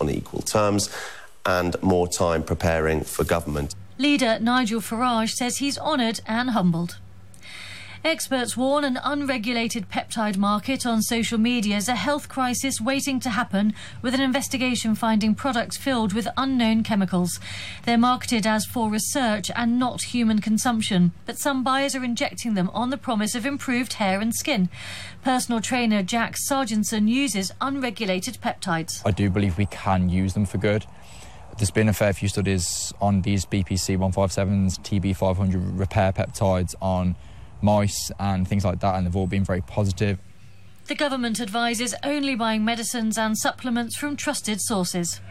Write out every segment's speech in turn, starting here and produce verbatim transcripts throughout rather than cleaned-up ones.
on equal terms and more time preparing for government. Leader Nigel Farage says he's honoured and humbled. Experts warn an unregulated peptide market on social media is a health crisis waiting to happen, with an investigation finding products filled with unknown chemicals. They're marketed as for research and not human consumption, but some buyers are injecting them on the promise of improved hair and skin. Personal trainer Jack Sargenson uses unregulated peptides. I do believe we can use them for good. There's been a fair few studies on these B P C one fifty-sevens, T B five hundred repair peptides on mice and things like that, and they've all been very positive. The government advises only buying medicines and supplements from trusted sources.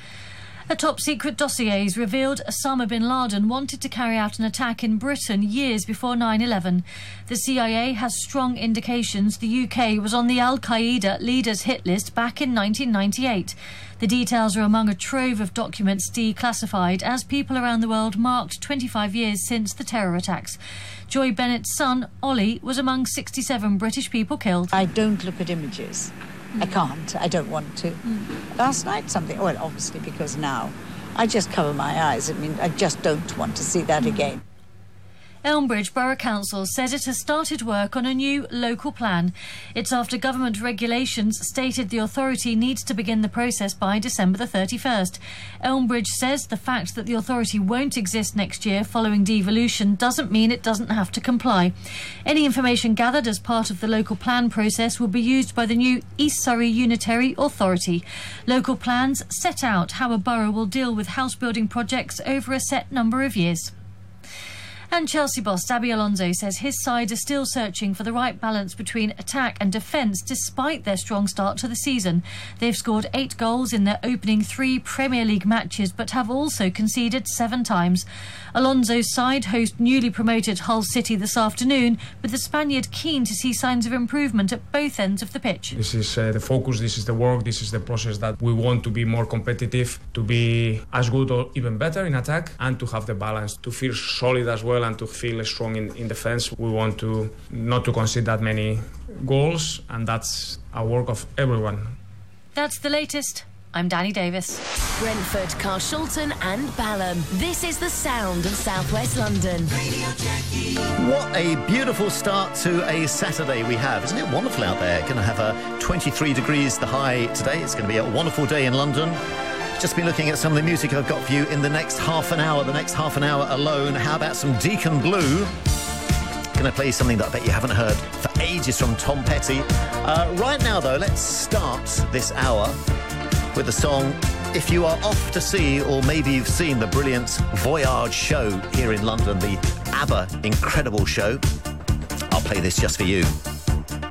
A top-secret dossier has revealed Osama bin Laden wanted to carry out an attack in Britain years before nine eleven. The C I A has strong indications the U K was on the Al-Qaeda leaders' hit list back in nineteen ninety-eight. The details are among a trove of documents declassified as people around the world marked twenty-five years since the terror attacks. Joy Bennett's son, Ollie, was among sixty-seven British people killed. I don't look at images. I can't. I don't want to. Mm. Last night, something... Well, obviously, because now I just cover my eyes. I mean, I just don't want to see that mm. again. Elmbridge Borough Council says it has started work on a new local plan. It's after government regulations stated the authority needs to begin the process by December the thirty-first. Elmbridge says the fact that the authority won't exist next year following devolution doesn't mean it doesn't have to comply. Any information gathered as part of the local plan process will be used by the new East Surrey Unitary Authority. Local plans set out how a borough will deal with house building projects over a set number of years. And Chelsea boss Xabi Alonso says his side are still searching for the right balance between attack and defence despite their strong start to the season. They've scored eight goals in their opening three Premier League matches but have also conceded seven times. Alonso's side host newly promoted Hull City this afternoon, with the Spaniard keen to see signs of improvement at both ends of the pitch. This is uh, the focus, this is the work, this is the process that we want to be more competitive, to be as good or even better in attack, and to have the balance, to feel solid as well and to feel strong in, in defence. We want to not to concede that many goals, and that's a work of everyone. That's the latest. I'm Danny Davis. Brentford, Carshalton and Balham. This is the sound of South West London. What a beautiful start to a Saturday we have. Isn't it wonderful out there? Going to have a twenty-three degrees the high today. It's going to be a wonderful day in London. Just been looking at some of the music I've got for you in the next half an hour, the next half an hour alone. How about some Deacon Blue? Going to play something that I bet you haven't heard for ages from Tom Petty. Uh, right now, though, let's start this hour with the song If You Are Off to See, or maybe you've seen the brilliant Voyage show here in London, the ABBA Incredible show. I'll play this just for you.